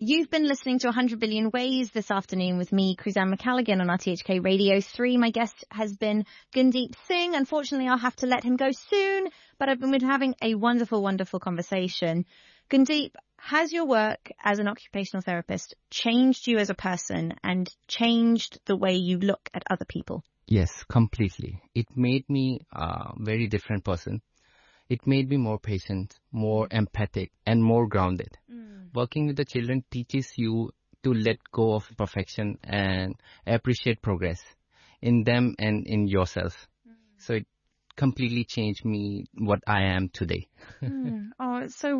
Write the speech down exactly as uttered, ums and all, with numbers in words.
You've been listening to one hundred billion Ways this afternoon with me, Cruzanne McCalligan, on R T H K Radio three. My guest has been Gundeep Singh. Unfortunately, I'll have to let him go soon, but I've been having a wonderful, wonderful conversation. Gundeep, has your work as an occupational therapist changed you as a person and changed the way you look at other people? Yes, completely. It made me a very different person. It made me more patient, more empathic, and more grounded. Mm. Working with the children teaches you to let go of perfection and appreciate progress in them and in yourself. Mm. So it completely changed me what I am today. mm. Oh, it's so